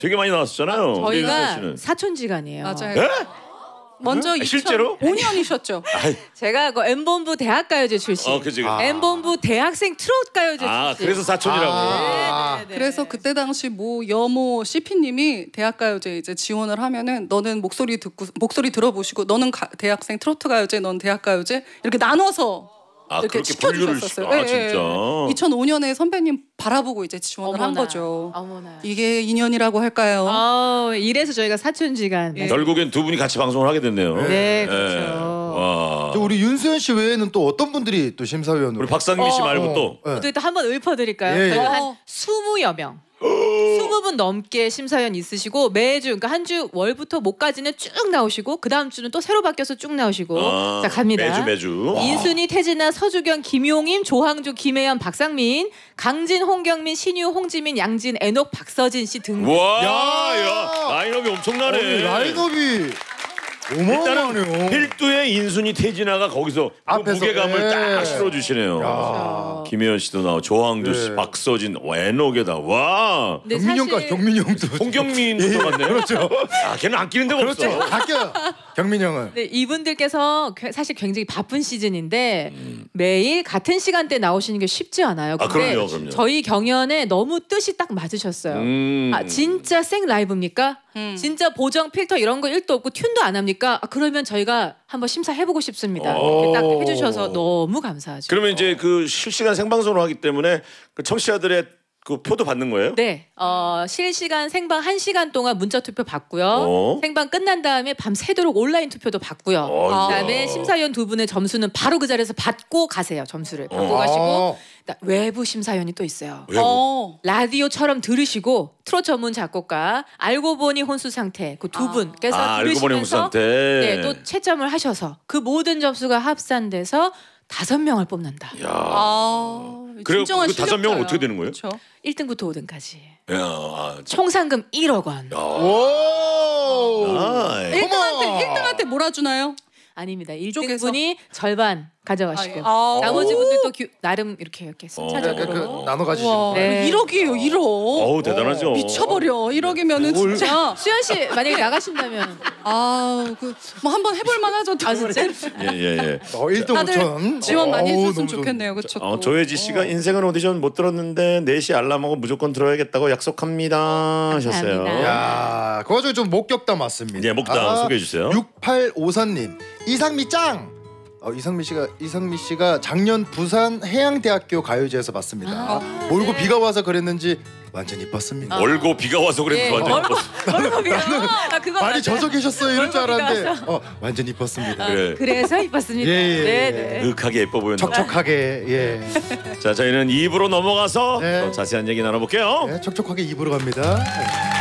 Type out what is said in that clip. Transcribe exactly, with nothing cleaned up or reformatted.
되게 많이 나왔었잖아요. 아, 저희가 사촌지간이에요. 맞아요. 에? 먼저 아, 실제로? 이천오 년이셨죠. 제가 그 엠본부 대학가요제 출신. 어, 그치. 아. 엠본부 대학생 트롯가요제 아, 출신. 그래서 사촌이라고. 아. 네, 네, 네. 그래서 그때 당시 뭐 여모 씨피님이 대학가요제 이제 지원을 하면은 너는 목소리 듣고 목소리 들어보시고 너는 가, 대학생 트로트가요제, 넌 대학가요제 이렇게 나눠서 아, 이렇게 그렇게 분류를 시켜주셨었어요. 시켜. 아, 예, 예. 진짜. 이천오 년에 선배님 바라보고 이제 지원을 어머나, 한 거죠. 어머나. 이게 인연이라고 할까요? 아, 이래서 저희가 사촌지간. 예. 결국엔 두 분이 같이 방송을 하게 됐네요. 네, 예. 그렇죠. 와. 저 우리 윤수연 씨 외에는 또 어떤 분들이 또 심사위원으로? 우리 박상민 씨 어, 말고 또. 예. 어떻게 또 한번 읊어드릴까요? 예, 예. 저희가 한 어. 스무여 명. 스무 분 넘게 심사위원 있으시고 매주 그러니까 한 주 월부터 목까지는 쭉 나오시고 그 다음 주는 또 새로 바뀌어서 쭉 나오시고 아, 자 갑니다. 매주 매주. 인순이, 태진아, 서주경, 김용임, 조항주, 김혜연, 박상민, 강진, 홍경민, 신유, 홍지민, 양진, 애녹, 박서진 씨 등. 와, 야. 야, 라인업이 엄청나네. 아니, 라인업이 어마어마하네요. 일단은 필두의 인순이 태진아가 거기서 그 앞에서, 무게감을 예. 딱 실어주시네요. 야. 김혜연 씨도 나오고 조항조 씨, 예. 박서진, 애녹에다 와. 근데 경민 형까지 사실 경민 형도 홍경민도 같네요. 그렇죠. 아, 걔는 안 끼는 데가 그렇죠. 없어. 바뀌어요. 경민 형은. 네, 이분들께서 그- 사실 굉장히 바쁜 시즌인데 음. 매일 같은 시간대 나오시는 게 쉽지 않아요. 아, 근데 그럼요, 그럼요. 저희 경연에 너무 뜻이 딱 맞으셨어요. 음. 아 진짜 생 라이브입니까? 음. 진짜 보정 필터 이런 거 일도 없고 튠도 안 합니까? 아, 그러면 저희가 한번 심사해보고 싶습니다. 오. 이렇게 딱 해주셔서 너무 감사하죠. 그러면 이제 그 실시간 생방송으로 하기 때문에 그 청취자들의 그 표도 받는 거예요? 네, 어, 실시간 생방 한 시간 동안 문자 투표 받고요. 어. 생방 끝난 다음에 밤 새도록 온라인 투표도 받고요. 어이구야. 그다음에 심사위원 두 분의 점수는 바로 그 자리에서 받고 가세요. 점수를 받고 어. 가시고 그다음 외부 심사위원이 또 있어요. 외부. 어. 라디오처럼 들으시고 트롯 전문 작곡가 알고 보니 혼수 상태 그 두 분께서 아, 알고 보니 들으시면서 홍수한테. 네, 또 채점을 하셔서 그 모든 점수가 합산돼서 다섯 명을 뽑는다. 야. 아, 그래요? 진정한 그 다섯 명은 실력자야. 어떻게 되는 거예요? 그렇죠. 일 등부터 오 등까지. 야, 아, 참. 총 상금 일억 원. 오. 아, 일 등한테 일 등한테 몰아주나요? 아닙니다. 이쪽에서? 일 등분이 절반 가져가시고 아, 예. 아. 나머지 분들도 규, 나름 이렇게 이렇게 어. 순차적으로. 그 나눠 가지시는 와, 거예요. 네. 일억이에요, 일억. 어우, 대단하죠. 미쳐버려. 일억이면은 진짜. 수현 씨 만약에 나가신다면 아, 그 뭐 한번 해볼 만하죠. 아 진짜? 예, 예, 예. 어, 일 등 다들 오천. 지원 많이 어우, 해줬으면 너무 좋- 좋겠네요, 그렇죠? 어, 조혜지 씨가 인생은 오디션 못 들었는데 네 시 알람하고 무조건 들어야겠다고 약속합니다 하셨어요. 감사합니다. 야, 그 와중에 좀 목격담 왔습니다. 예, 목격담 소개해 주세요. 육팔오사 님, 이상미 짱. 어, 이상미 씨가 이상미 씨가 작년 부산 해양대학교 가요제에서 봤습니다. 아, 몰고 네. 비가 와서 그랬는지 완전 이뻤습니다. 얼고 비가 와서 그래도 예, 완전 얼고 이뻤어. 얼굴 비가. 아 그거 많이 맞아요. 젖어 계셨어요 이럴 줄 얼굴 비가 알았는데 와서. 어, 완전 이뻤습니다. 그래. 그래서 이뻤습니다. 예, 예, 네, 예. 네. 윽하게 예뻐 보였나. 촉촉하게 예, 자, 저희는 이 부로 넘어가서 네. 더 자세한 얘기 나눠볼게요. 네 촉촉하게 입으로 갑니다.